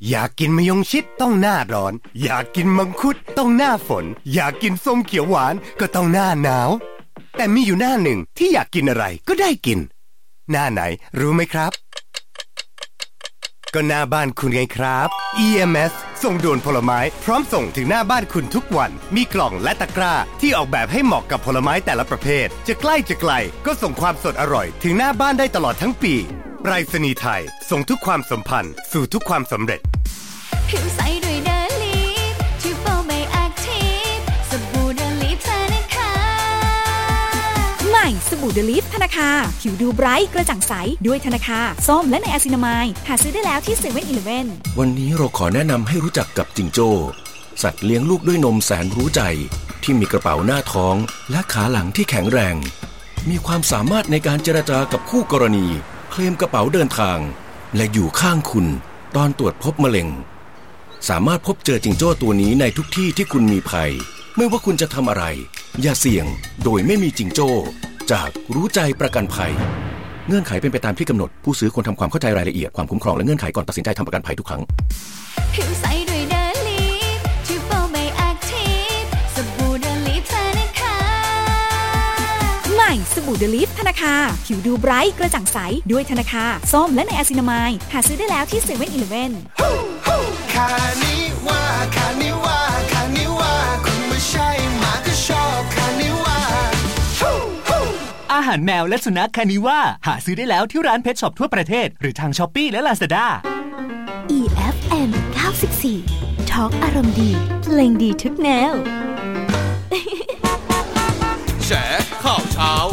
อยากกินมะยงชิดต้องหน้าร้อนอยากกินมังคุดต้องหน้าฝนอยากกินส้มเขียวหวานก็ต้องหน้าหนาวแต่มีอยู่หน้าหนึ่งที่อยากกินอะไรก็ได้กินหน้าไหนรู้ไหมครับก็หน้าบ้านคุณไงครับ EMS ส่งด่วนผลไม้พร้อมส่งถึงหน้าบ้านคุณทุกวันมีกล่องและตะกร้าที่ออกแบบให้เหมาะกับผลไม้แต่ละประเภทจะใกล้จะไกลก็ส่งความสดอร่อยถึงหน้าบ้านได้ตลอดทั้งปีไปรษณีย์ไทยส่งทุกความสัมพันธ์สู่ทุกความสำเร็จผิวใสด้วยเดลีฟทริปเปิลไบแอคทีฟสบู่เดลีฟธนาคารใหม่สบู่เดลีฟธนาคารผิวดูไบรท์กระจ่างใสด้วยธนาคารส้มและไนอาซินามายหาซื้อได้แล้วที่ 7-Eleven วันนี้เราขอแนะนำให้รู้จักกับจิงโจ้สัตว์เลี้ยงลูกด้วยนมแสนรู้ใจที่มีกระเป๋าหน้าท้องและขาหลังที่แข็งแรงมีความสามารถในการเจรจากับคู่กรณีเคลมกระเป๋าเดินทางและอยู่ข้างคุณตอนตรวจพบมะเร็งสามารถพบเจอจิงโจ้ตัวนี้ในทุกที่ที่คุณมีภัยไม่ว่าคุณจะทำอะไรอย่าเสี่ยงโดยไม่มีจิงโจ้จากรู้ใจประกันภัยเงื่อนไขเป็นไปตามที่กำหนดผู้ซื้อควรทำความเข้าใจรายละเอียดความคุ้มครองและเงื่อนไขก่อนตัดสินใจทำประกันภัยทุกครั้งผิวใสด้วยเดลีฟทริปเปิลไบแอคทีฟสบู่เดลีฟธนาคารใหม่สบู่เดลีฟธนาคารผิวดูไบรท์กระจ่างใสด้วยธนาคารส้มและไนอาซินามายหาซื้อได้แล้วที่ 7-Eleven คานิว่าคานิว่าคานิว่าคุณไม่ใช่หมาก็ชอบคานิว่าอาหารแมวและสุนัขคานิว่าหาซื้อได้แล้วที่ร้านเพทช็อปทั่วประเทศหรือทาง Shopee และ Lazada EFM 94 Talk อารมณ์ดีเพลงดีทุกแนวแฉข่าวเช้า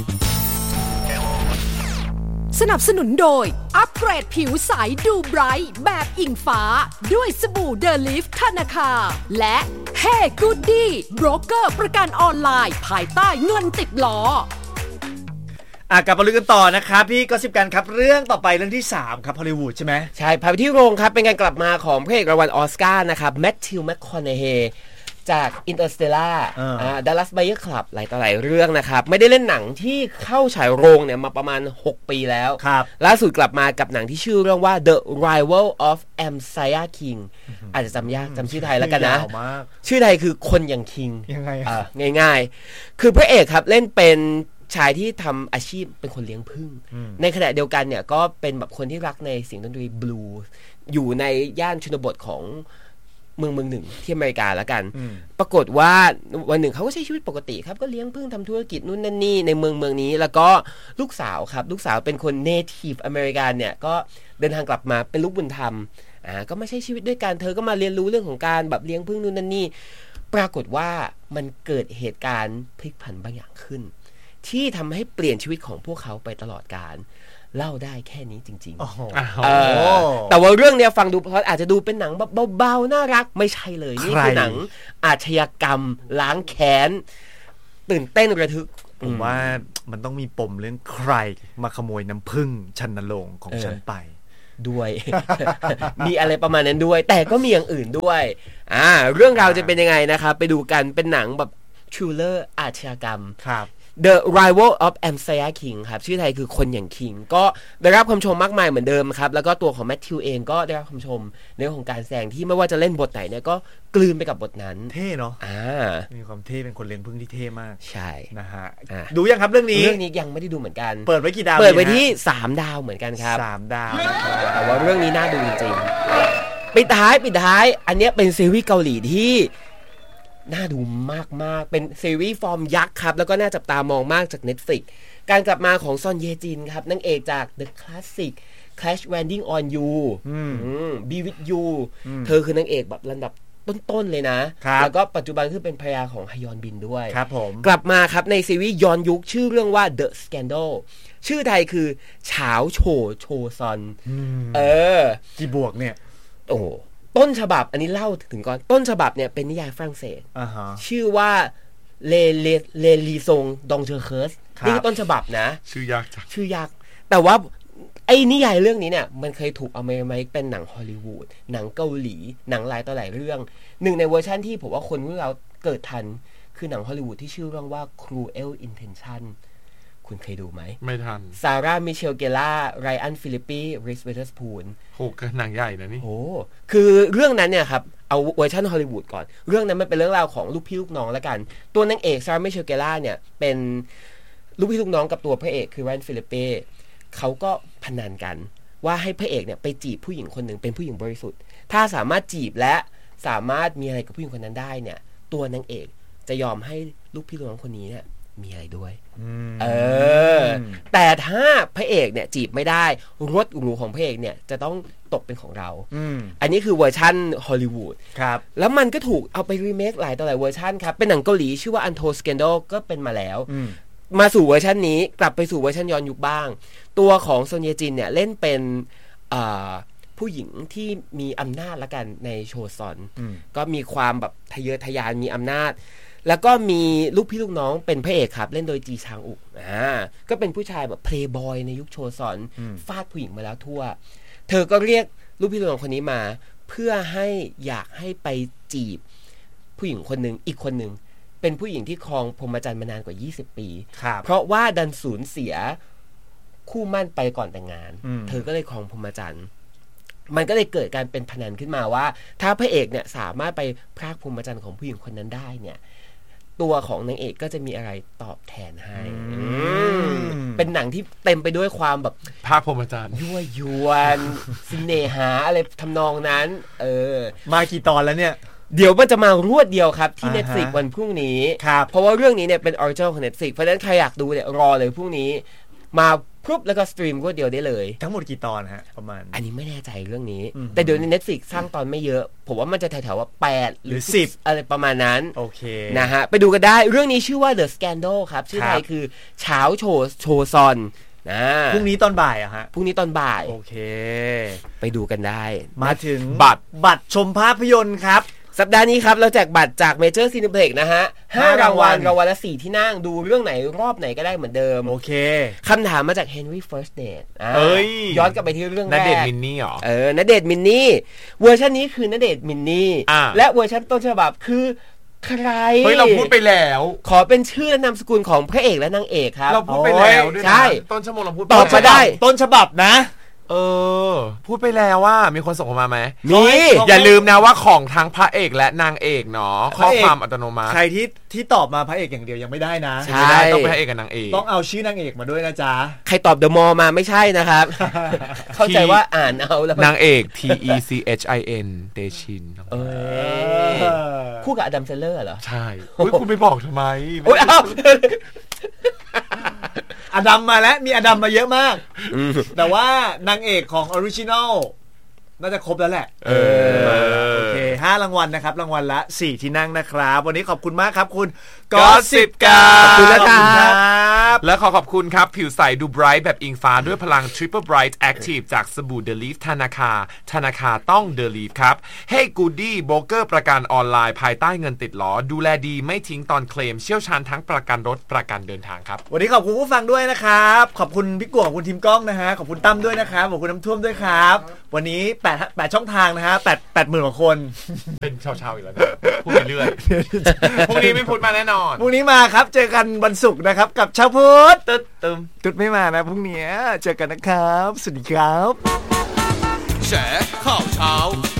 สนับสนุนโดยอัปเกรดผิวใสดูไบรท์แบบอิงฟ้าด้วยสบู่เดลิฟธนาคารและเฮ้กูดดี้โบรกเกอร์ประกันออนไลน์ภายใต้เงินติดล้อกลับมาลุยกันต่อนะครับพี่ก็สิบกันครับเรื่องต่อไปเรื่องที่3ครับฮอลลีวูดใช่ไหมใช่พาไปที่โรงครับเป็นการกลับมาของพระเอกรางวัลออสการ์นะครับแมทธิวแมคคอนเฮย์จากอินเตอร์สเตลล่าดัลลัสไบเออร์คลับหลายต่อหลายเรื่องนะครับไม่ได้เล่นหนังที่เข้าฉายโรงเนี่ยมาประมาณ6 ปีแล้วล่าสุดกลับมากับหนังที่ชื่อเรื่องว่า The Rival of Amziah King อาจจะจำยากจำชื่อไทยแล้วกันนะชื่อไทยคือคนอย่างคิงยังไงง่ายๆคือพระเอกครับเล่นเป็นชายที่ทำอาชีพเป็นคนเลี้ยงผึ้งในขณะเดียวกันเนี่ยก็เป็นแบบคนที่รักในเสียงดนตรีบลูส์อยู่ในย่านชนบทของเมืองหนึ่งที่อเมริกาแล้วกันปรากฏว่าวันหนึ่งเขาก็ใช้ชีวิตปกติครับก็เลี้ยงผึ้งทำธุรกิจนู่นนั่นนี่ในเมืองนี้แล้วก็ลูกสาวครับลูกสาวเป็นคนเนทีฟอเมริกันเนี่ยก็เดินทางกลับมาเป็นลูกบุญธรรมก็มาใช้ชีวิตด้วยกันเธอก็มาเรียนรู้เรื่องของการแบบเลี้ยงผึ้งนู่นนั่นนี่ปรากฏว่ามันเกิดเหตุการณ์พลิกผันบางอย่างขึ้นที่ทำให้เปลี่ยนชีวิตของพวกเขาไปตลอดกาลเล่าได้แค่นี้จริงๆแต่ว่าเรื่องเนี้ยฟังดูเพราะอาจจะดูเป็นหนังแบบเบาๆน่ารักไม่ใช่เลยนี่คือหนังอาชญากรรมล้างแค้นตื่นเต้นระทึกผมว่ามันต้องมีปมเรื่องใครมาขโมยน้ำผึ้งชันนรงค์ของฉันไปด้วย มีอะไรประมาณนั้นด้วยแต่ก็มีอย่างอื่นด้วยเรื่องราวจะเป็นยังไงนะครับไปดูกันเป็นหนังแบบทริลเลอร์อาชญากรรมThe Rival of Amziah King ครับชื่อไทยคือคนอย่างคิงก็ได้รับคำชมมากมายเหมือนเดิมครับแล้วก็ตัวของแมทธิวเองก็ได้รับคำชมในเรื่องของการแสดงที่ไม่ว่าจะเล่นบทไหนเนี่ยก็กลืนไปกับบทนั้นเท่เนาะมีความเท่เป็นคนเลี้ยงผึ้งที่เท่มากใช่นะฮะดูยังครับเรื่องนี้ยังไม่ได้ดูเหมือนกันเปิดไว้กี่ดาวเปิดไว้ที่3 ดาวเหมือนกันครับ 3 ดาวแต่ว่าเรื่องนี้น่าดูจริงๆปิดท้ายอันนี้เป็นซีรีส์เกาหลีที่น่าดูมากๆเป็นซีรีส์ฟอร์มยักษ์ครับแล้วก็น่าจับตามองมากจาก Netflix การกลับมาของซอนเยจินครับนางเอกจาก The Classic Crash Landing on You Be With You เธอคือนางเอกแบบลำดับต้นๆเลยนะแล้วก็ปัจจุบันคือเป็นภรรยาของฮยอนบินด้วยครับผมกลับมาครับในซีรีส์ย้อนยุคชื่อเรื่องว่า The Scandal ชื่อไทยคือเฉาโชซอนกี่บวกเนี่ยโอ้ต้นฉบับอันนี้เล่าถึงก่อนต้นฉบับเนี่ยเป็นนิยายฝรั่งเศสชื่อว่าเลลีซงดองเชอร์เคิร์สนี่คือต้นฉบับนะชื่อยากจังชื่อยากแต่ว่าไอ้นิยายเรื่องนี้เนี่ยมันเคยถูกเอามาเป็นหนังฮอลลีวูดหนังเกาหลีหนังหลายต่อหลายเรื่องหนึ่งในเวอร์ชันที่ผมว่าคนพวกเราเกิดทันคือหนังฮอลลีวูดที่ชื่อเรื่องว่า Cruel Intention คุณเคยดูไหมไม่ทันซาร่ามิเชลเกล่าไรอันฟิลิปปีริสเวเทอร์สพูลโหก็หนังใหญ่นะนี่โอ้คือเรื่องนั้นเนี่ยครับเอาเวอร์ชันฮอลลีวูดก่อนเรื่องนั้นมันเป็นเรื่องราวของลูกพี่ลูกน้องแล้วกันตัวนางเอกซาร่ามิเชลเกล่าเนี่ยเป็นลูกพี่ลูกน้องกับตัวพระเอกคือไรอันฟิลิปปีเขาก็พนันกันว่าให้พระเอกเนี่ยไปจีบผู้หญิงคนหนึ่งเป็นผู้หญิงบริสุทธิ์ถ้าสามารถจีบและสามารถมีอะไรกับผู้หญิงคนนั้นได้เนี่ยตัวนางเอกจะยอมให้ลูกพี่ลูกน้องคนนี้เนี่ยมีอะไรด้วยแต่ถ้าพระเอกเนี่ยจีบไม่ได้รถหรูของพระเอกเนี่ยจะต้องตกเป็นของเราอันนี้คือเวอร์ชั่นฮอลลีวูดครับแล้วมันก็ถูกเอาไปรีเมคหลายต่อหลายเวอร์ชันครับเป็นหนังเกาหลีชื่อว่า Untold Scandal ก็เป็นมาแล้วมาสู่เวอร์ชันนี้กลับไปสู่เวอร์ชันย้อนยุคบ้างตัวของซอนเยจินเนี่ยเล่นเป็นผู้หญิงที่มีอำนาจละกันในโชซอนก็มีความแบบทะเยอทะยานมีอำนาจแล้วก็มีลูกพี่ลูกน้องเป็นพระเอกครับเล่นโดยจีชางอุกก็เป็นผู้ชายแบบเพลย์บอยในยุคโชซอนฟาดผู้หญิงมาแล้วทั่วเธอก็เรียกลูกพี่ลูกน้องคนนี้มาเพื่อให้อยากให้ไปจีบผู้หญิงคนหนึ่งอีกคนหนึ่งเป็นผู้หญิงที่ครองพรหมจรรย์มานานกว่า20ปีเพราะว่าดันสูญเสียคู่มั่นไปก่อนแต่งงานเธอก็เลยครองพรหมจรรย์มันก็เลยเกิดการเป็นพนันขึ้นมาว่าถ้าพระเอกเนี่ยสามารถไปพรากพรหมจรรย์ของผู้หญิงคนนั้นได้เนี่ยตัวของนางเอกก็จะมีอะไรตอบแทนให้เป็นหนังที่เต็มไปด้วยความแบบพรากพรหมจรรย์ยั่วยวนเสน่หาอะไรทำนองนั้นมากี่ตอนแล้วเนี่ยเดี๋ยวมันจะมารวดเดียวครับที่ Netflix วันพรุ่งนี้เพราะว่าเรื่องนี้เนี่ยเป็นออริจินอลของ Netflix เพราะฉะนั้นใครอยากดูเนี่ยรอเลยพรุ่งนี้มาปุ๊บแล้วก็สตรีมรวดเดียวได้เลยทั้งหมดกี่ตอนฮะประมาณอันนี้ไม่แน่ใจเรื่องนี้แต่เดี๋ยวใน Netflix สร้างตอนไม่เยอะผมว่ามันจะแถวๆว่า8หรือ10อะไรประมาณนั้นโอเคนะฮะไปดูกันได้เรื่องนี้ชื่อว่า The Scandal ครับชื่อไทยคือเช้าโชซอนพรุ่งนี้ตอนบ่ายอะฮะพรุ่งนี้ตอนบ่ายโอเคไปดูกันได้มาถึงบัตรชมภาพยนตร์ครับสัปดาห์นี้ครับเราแจกบัตรจาก Major Cineplex นะฮะ5รางวัลละ4ที่นั่งดูเรื่องไหนรอบไหนก็ได้เหมือนเดิมโอเคคำถามมาจาก Henry First Date ย้อนกลับไปที่เรื่องแรกณเดชน์มินนี่หรอณเดชน์มินนี่เวอร์ชันนี้คือณเดชน์มินนี่และเวอร์ชันต้นฉบับคือใครเฮ้ยเราพูดไปแล้วขอเป็นชื่อและนามสกุลของพระเอกและนางเอกครับเราพูดไปแล้วด้วยนะใช่ต้นชั่วโมงเราพูดตอบมาได้ต้นฉบับนะพูดไปแล้วว่ามีคนส่งมาไหมมีอย่าลืมนะว่าของทั้งพระเอกและนางเอกเนาะข้อความอัตโนมัติใครที่ตอบมาพระเอกอย่างเดียวยังไม่ได้นะไม่ได้ต้องพระเอกกับนางเอกต้องเอาชื่อนางเอกมาด้วยนะจ๊ะใครตอบเดอะมอลมาไม่ใช่นะครับ เข้าใจว่าอ่านเอาแล้วนางเอก TECHIN เตชินคู่กับอดัมเซเลอร์เหรอใช่คุณไม่บอกทำไมอดัมมาแล้วมีอดัมมาเยอะมากแต่ว่านางเอกของออริจินอลน่าจะครบแล้วแหละโอเค5รางวัลนะครับรางวัลละ4ที่นั่งนะครับวันนี้ขอบคุณมากครับคุณก็สิบกาขอบคุณนะครับและขอบคุณครับผิวใสดูไบรท์แบบอิงฟ้าด้วยพลัง Triple Bright Active จากสบู่ The Leaf ธนาคารต้อง The Leaf ครับ Hey Goody โบรกเกอร์ประกันออนไลน์ภายใต้เงินติดล้อดูแลดีไม่ทิ้งตอนเคลมเชี่ยวชาญทั้งประกันรถประกันเดินทางครับวันนี้ขอบคุณผู้ฟังด้วยนะครับขอบคุณพี่กวงขอบคุณทีมกล้องนะฮะขอบคุณตั้มด้วยนะครับขอบคุณน้ำท่วมด้วยครับวันนี้8ช่องทางนะฮะ80,000 กว่าคนเป็นชาวๆอีกแล้วนะพูดไปเรื่อยพรุ่งนี้ไม่พูดมาแน่นอนพรุ่งนี้มาครับเจอกันวันศุกร์นะครับกับชาวพุทธตุ๊ดไม่มานะพรุ่งนี้เจอกันนะครับสวัสดีครับแฉข่าวเช้า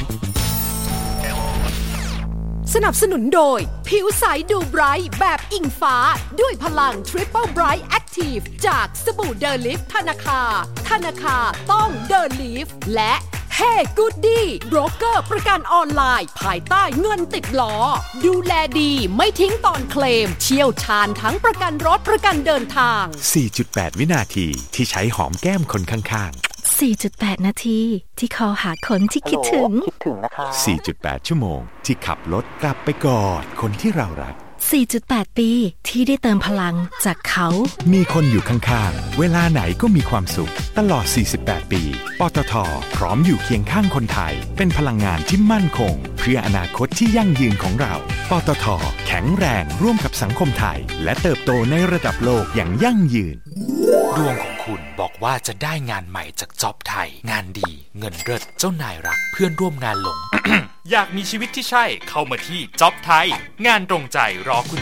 สนับสนุนโดยผิวใสดูไบรท์แบบอิงฟ้าด้วยพลัง Triple Bright Active จากสบู่เดอลิฟธนาคารต้องเดอลิฟและHey Goody โบรกเกอร์ประกันออนไลน์ภายใต้เงินติดล้อดูแลดีไม่ทิ้งตอนเคลมเชี่ยวชาญทั้งประกันรถประกันเดินทาง 4.8 วินาทีที่ใช้หอมแก้มคนข้างๆ 4.8 นาทีที่คอหาคนที่คิดถึงนะคะ 4.8 ชั่วโมงที่ขับรถกลับไปกอดคนที่เรารัก 4.8 ปีที่ได้เติมพลังจากเขามีคนอยู่ข้างๆเวลาไหนก็มีความสุขตลอด48ปีปตท.พร้อมอยู่เคียงข้างคนไทยเป็นพลังงานที่มั่นคงเพื่ออนาคตที่ยั่งยืนของเราปตท.แข็งแรงร่วมกับสังคมไทยและเติบโตในระดับโลกอย่างยั่งยืนดวงของคุณบอกว่าจะได้งานใหม่จากจ็อบไทยงานดีเงินเลิศเจ้านายรักเพื่อนร่วมงานหลงอยากมีชีวิตที่ใช่เข้ามาที่จ็อบไทยงานตรงใจรอคุณอยู่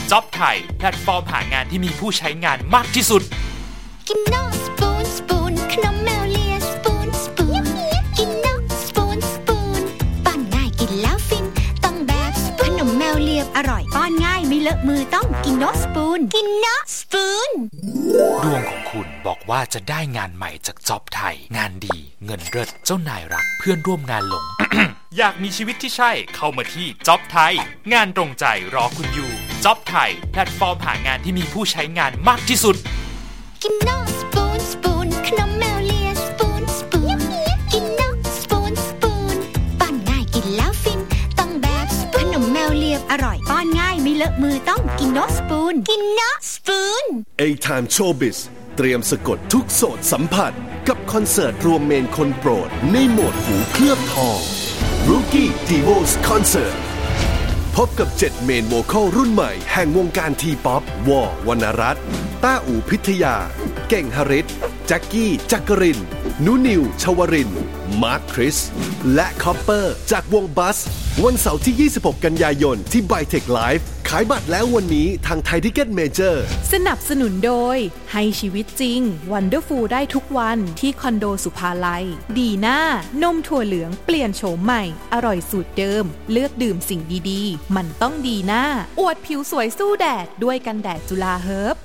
จ็อบไทยแพลตฟอร์มหางานที่มีผู้ใช้งานมากที่สุดกินนอสปูนสปูนขนมแมวเลียสปูนสปูนกินนอสปูนสปูนป้อนง่ายกินแล้วฟินต้องแบบขนมแมวเลียบอร่อยป้อนง่ายไม่เลอะมือต้องกินนอสปูนกินนอสปูนดวงของคุณบอกว่าจะได้งานใหม่จากจ็อบไทยงานดีเงินเลิศเจ้านายรักเพื่อนร่วมงานหลง อยากมีชีวิตที่ใช่เข้ามาที่จ็อบไทยงานตรงใจรอคุณอยู่จ็อบไทยแพลตฟอร์มหางานที่มีผู้ใช้งานมากที่สุดกินนอสปูนสปูนขนมแมวเลียสปูนสปูนกินนอสปูนสปูนป้อนง่ายกินแล้วฟินต้องแบบขนมแมวเลียบอร่อยป้อนง่ายไม่เลอะมือต้องกินนอสปูนกินนอสปูน A-Time Showbiz เตรียมสะกดทุกโสตสัมผัสกับคอนเสิร์ตรวมเมนคนโปรดในโหมดหูเคลือบทอง Rookie Divos Concert พบกับ7เมนโวคอลรุ่นใหม่แห่งวงการทีป๊อปวอวรรณรัตน์ต้าอู่พิทยาเก่งหฤทธิ์แจ็คกี้จักรินนุนิวชวรินทร์มาร์คคริสและคอปเปอร์จากวงบัสวันเสาร์ที่26กันยายนที่ Bytech Live ขายบัตรแล้ววันนี้ทางไทยทิเก็ตเมเจอร์สนับสนุนโดยให้ชีวิตจริง Wonderful ได้ทุกวันที่คอนโดสุภาลัยดีน่านมถั่วเหลืองเปลี่ยนโฉมใหม่อร่อยสูตรเดิมเลือกดื่มสิ่งดีๆมันต้องดีน่าอวดผิวสวยสู้แดดด้วยกันแดดจุฬาเฮิร์บ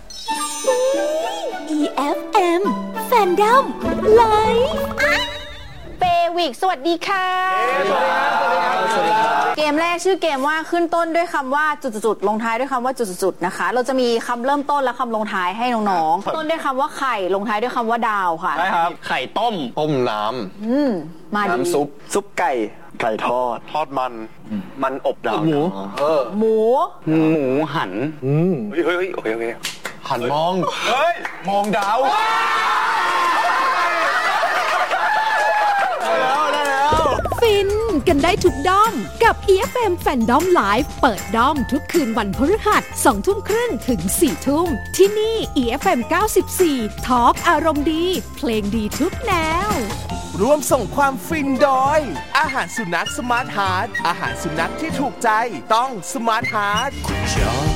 EFM Fandom Live เปวิกสวัสดีค่ะเกมแรกชื่อเกมว่าขึ้นต้นด้วยคำว่าจุดๆลงท้ายด้วยคำว่าจุดๆนะคะเราจะมีคำเริ่มต้นและคำลงท้ายให้น้องๆต้นด้วยคำว่าไข่ลงท้ายด้วยคำว่าดาวค่ะใช่ครับไข่ต้มน้ำมาดีน้ำซุปไก่ทอดมันอบดาวหมูหันเฮ้ยโอเคหันมองดาวฟินกันได้ทุกด้อมกับ EFM Fandom Live เปิดด้อมทุกคืนวันพฤหัส 20:30 ถึง 4:00 นที่นี่ EFM 94 Talk อารมณ์ดีเพลงดีทุกแนวร่วมส่งความฟินโดยอาหารสุนัขสมาร์ทฮาร์ทอาหารสุนัขที่ถูกใจต้องสมาร์ทฮาร์ท